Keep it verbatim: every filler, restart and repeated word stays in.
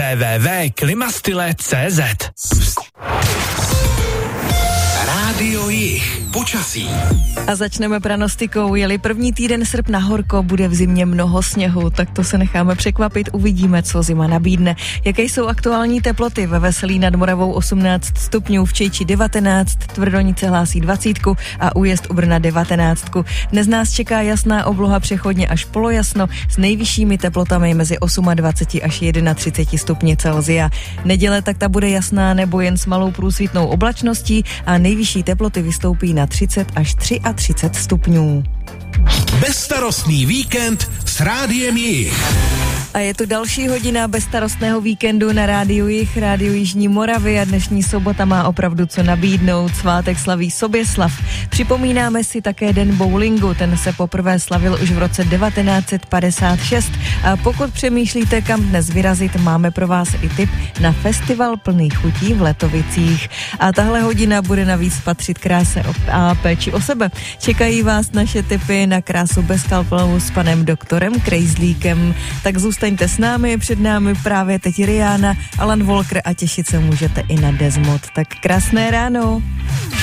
w w w tečka klimastyle tečka cé zet. Rádio Jich. Počasí. A začneme pranostikou. Je-li první týden srpna horko, bude v zimě mnoho sněhu, tak to se necháme překvapit, uvidíme, co zima nabídne. Jaké jsou aktuální teploty? Ve Veselí nad Moravou osmnáct stupňů, v Čejči devatenáct, Tvrdonice hlásí dvacítku a Újezd u Brna devatenáctku. Dnes nás čeká jasná obloha, přechodně až polojasno, s nejvyššími teplotami mezi dvacet osm až třicet jedna stupni Celsia. Neděle tak ta bude jasná nebo jen s malou průsvitnou oblačností a nejvyšší teploty vystoupí na třicet až třicet tři stupňů. Bezstarostný víkend s Rádiem Jich. A je tu další hodina bezstarostného víkendu na Rádiu Jich, Rádiu Jižní Moravy a dnešní sobota má opravdu co nabídnout. Svátek slaví Soběslav. Připomínáme si také den bowlingu, ten se poprvé slavil už v roce devatenáct set padesát šest. A pokud přemýšlíte, kam dnes vyrazit, máme pro vás i tip na festival plný chutí v Letovicích. A tahle hodina bude navíc patřit kráse a péči o sebe. Čekají vás naše tipy na krásu bez skalpelu s panem doktorem Krejzlíkem. Tak zůstaňte s námi, před námi právě teď Rihanna, Alan Walker a těšit se můžete i na Desmond. Tak krásné ráno.